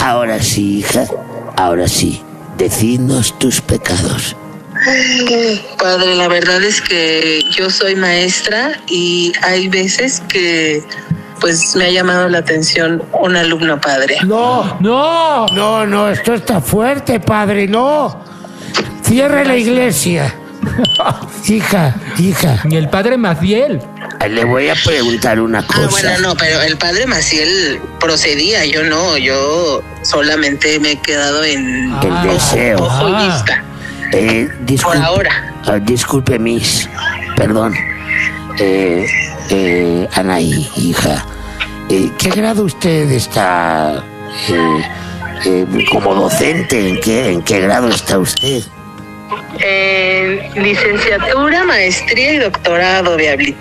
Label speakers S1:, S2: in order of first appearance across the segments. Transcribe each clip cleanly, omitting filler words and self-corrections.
S1: Ahora sí, hija, ahora sí. Decidnos tus pecados.
S2: Padre, la verdad es que yo soy maestra y hay veces que pues me ha llamado la atención un alumno, padre.
S3: No, esto está fuerte, padre, no. Cierre la iglesia. Hija.
S4: Y el padre Maciel.
S1: Le voy a preguntar una cosa.
S2: Bueno, no, pero el padre Maciel procedía, yo no, yo solamente me he quedado en
S1: El deseo.
S2: ojo y vista.
S1: Disculpe,
S2: Por ahora.
S1: Disculpe, Miss. Perdón. Anaí, hija. ¿Qué grado usted está como docente? ¿En qué grado está usted?
S2: Licenciatura, maestría y doctorado, Diablito.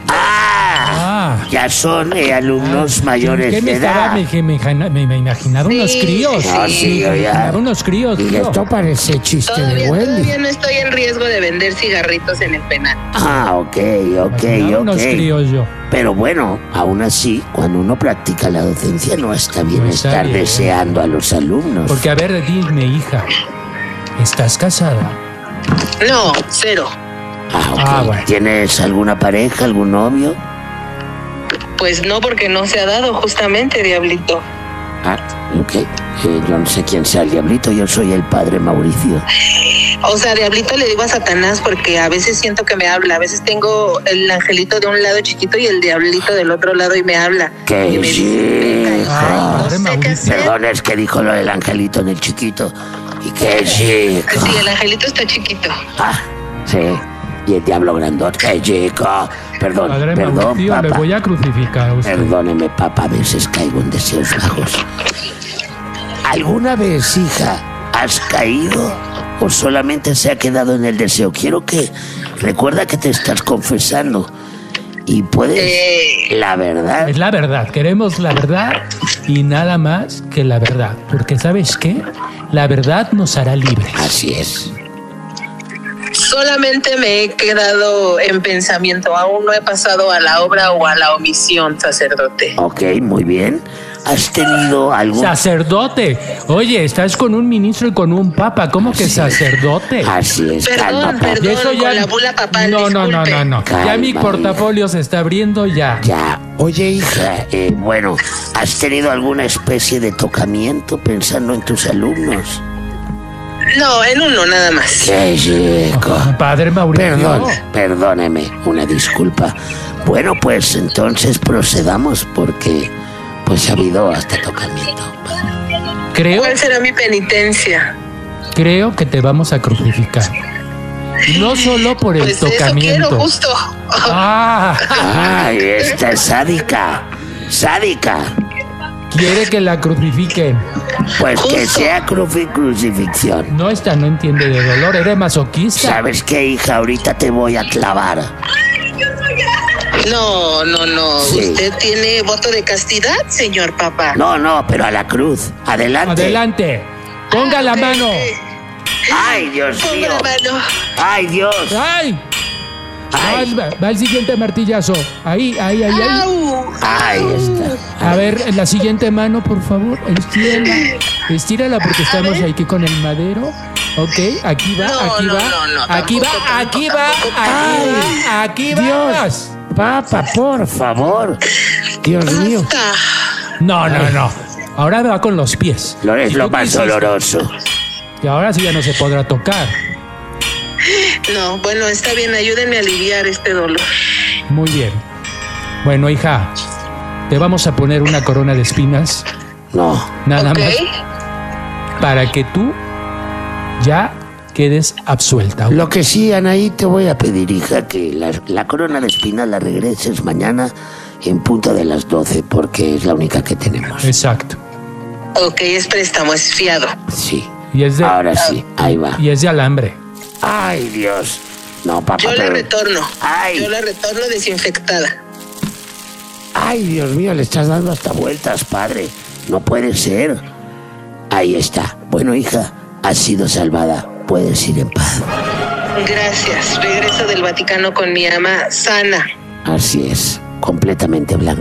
S1: Ya son alumnos mayores
S4: ¿Qué me
S1: de edad.
S4: estaba? Me imaginaba unos críos.
S1: No, sí,
S4: Me imaginaba unos críos.
S3: Y esto parece chiste de Wendy.
S2: Todavía no estoy en riesgo de vender cigarritos en el penal.
S1: Ok.
S4: Unos críos yo.
S1: Pero bueno, aún así, cuando uno practica la docencia no está bien estar deseando a los alumnos.
S4: Porque, a ver, dime, hija, ¿estás casada?
S2: No, cero.
S4: Bueno.
S1: ¿Tienes alguna pareja, algún novio?
S2: Pues no, porque no se ha dado justamente, Diablito.
S1: Ok. Yo no sé quién sea el diablito, yo soy el padre Mauricio.
S2: O sea, Diablito le digo a Satanás porque a veces siento que me habla. A veces tengo el angelito de un lado chiquito y el diablito del otro lado y me habla.
S1: ¡Qué
S2: Y me dice,
S1: chico!
S2: no sé qué hacer.
S1: Perdón, es que dijo lo del angelito en el chiquito. Y qué chico.
S2: Sí, el angelito está chiquito.
S1: Sí. Y el diablo grandote. ¡Qué chico! Perdón,
S4: Padre
S1: perdón,
S4: Mauricio,
S1: papá.
S4: le voy a crucificar a usted.
S1: Perdóneme, papá, a veces caigo en deseos bajos. ¿Alguna vez, hija, has caído o solamente se ha quedado en el deseo? Quiero que recuerda que te estás confesando y puedes la verdad.
S4: Es la verdad, queremos la verdad y nada más que la verdad. Porque ¿sabes qué? La verdad nos hará libres.
S1: Así es.
S2: Solamente me he quedado en pensamiento. Aún no he pasado a la obra o a la omisión, sacerdote.
S1: Ok, muy bien. ¿Has tenido algún...
S4: ¡Sacerdote! Oye, estás con un ministro y con un papa. ¿Cómo que sacerdote?
S1: Así es, calma, papá.
S2: Perdón, con la bula papal,
S4: No.
S2: disculpe.
S4: Ya mi
S1: Calma,
S4: portafolio se está abriendo ya.
S1: Ya. Oye, hija, bueno, ¿has tenido alguna especie de tocamiento pensando en tus alumnos?
S2: No, en uno nada más.
S1: ¡Qué chico!
S4: Padre Mauricio.
S1: Perdóneme, una disculpa. Bueno, pues entonces procedamos porque pues ha habido hasta tocamiento.
S2: ¿Cuál será mi penitencia?
S4: Creo que te vamos a crucificar. No solo por el
S2: Pues
S4: tocamiento.
S2: eso quiero, justo.
S1: ¡Ay, esta es sádica! ¡Sádica!
S4: Quiere que la crucifiquen.
S1: Pues que
S2: Justo.
S1: sea crucifixión.
S4: No, esta no entiende de dolor, eres masoquista.
S1: ¿Sabes qué, hija? Ahorita te voy a clavar.
S2: No.
S1: Sí.
S2: ¿Usted tiene voto de castidad, señor papá?
S1: No, pero a la cruz. Adelante.
S4: Adelante. Ponga la mano.
S1: ¡Ay, Dios
S2: Pongo
S1: mío!
S2: la mano.
S1: ¡Ay, Dios!
S4: ¡Ay!
S1: ¡Ay!
S4: Va el siguiente martillazo. Ahí.
S2: ¡Au!
S1: ¡Ahí está!
S4: A ver, la siguiente mano, por favor. Estírala porque estamos aquí con el madero. Ok, aquí va, aquí va.
S3: Dios, papá, por favor. Dios mío.
S2: Basta.
S4: No. Ahora va con los pies.
S1: Lo es lo más doloroso.
S4: Y ahora sí ya no se podrá tocar.
S2: No, bueno, está bien, ayúdenme a aliviar este dolor.
S4: Muy bien. Bueno, hija, te vamos a poner una corona de espinas.
S1: No.
S4: Nada
S2: Ok.
S4: más. Para que tú ya quedes absuelta.
S1: Lo que sí, Anaí, te voy a pedir, hija, que la corona de espinas la regreses mañana en punto de las 12, porque es la única que tenemos.
S4: Exacto.
S2: Ok, es préstamo, es fiado.
S1: Sí.
S4: Y es de,
S1: Ahora sí, ahí va.
S4: y es de alambre.
S1: ¡Ay, Dios! No, papá,
S2: Yo la
S1: pero...
S2: retorno.
S1: ¡Ay!
S2: Yo la retorno desinfectada.
S1: ¡Ay, Dios mío! Le estás dando hasta vueltas, padre. No puede ser. Ahí está. Bueno, hija, has sido salvada. Puedes ir en paz.
S2: Gracias. Regreso del Vaticano con mi ama sana.
S1: Así es, completamente blanca.